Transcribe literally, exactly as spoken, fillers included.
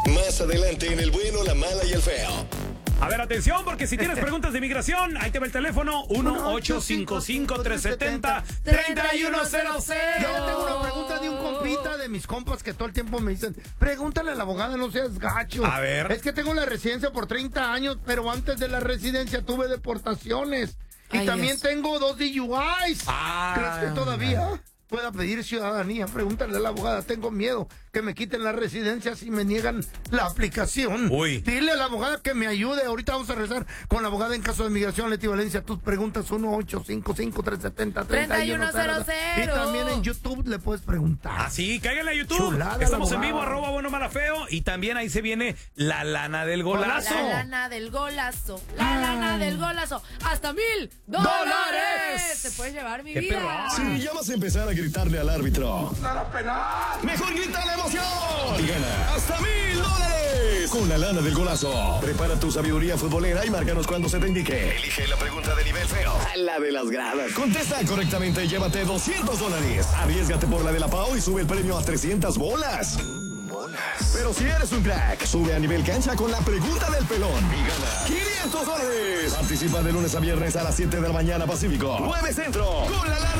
Más adelante en El Bueno, la Mala y el Feo. A ver, atención, porque si tienes preguntas de migración, ahí te va el teléfono uno ocho cinco cinco, tres siete cero, tres uno cero cero. Yo tengo una pregunta de un compita de mis compas que todo el tiempo me dicen, pregúntale a la abogada, no seas gacho. A ver. Es que tengo la residencia por treinta años, pero antes de la residencia tuve deportaciones. Y Ay, también Dios. tengo dos D U Is. Ah, ¿Crees que todavía pueda pedir ciudadanía? Pregúntale a la abogada, tengo miedo que me quiten la residencia si me niegan la aplicación. Uy. Dile a la abogada que me ayude. Ahorita vamos a rezar con la abogada en caso de migración, Leti Valencia. Tus preguntas uno ocho cinco cinco, tres siete cero, tres uno cero cero. Y también en YouTube le puedes preguntar. Así, cáiganle a YouTube. Chulada, Estamos la en vivo, abogada. arroba bueno mala feo. Y también ahí se viene la lana del golazo. La lana del golazo, la Ay. lana del golazo, hasta mil ¡Dólares! dólares. Te puedes llevar mi ¡Qué vida. perro! Si ya vas a empezar a gritarle al árbitro, ¡Nada penal! mejor grita la emoción y gana hasta mil dólares con la lana del golazo. Prepara tu sabiduría futbolera y márcanos cuando se te indique. Elige la pregunta de nivel feo, a la de las gradas. Contesta correctamente y llévate doscientos dólares. Arriésgate por la de la Pau y sube el premio a trescientas bolas. Bolas. Pero si eres un crack, sube a nivel cancha con la pregunta del pelón y gana quinientos dólares. Participa de lunes a viernes a las siete de la mañana Pacífico, nueve Centro, con la lana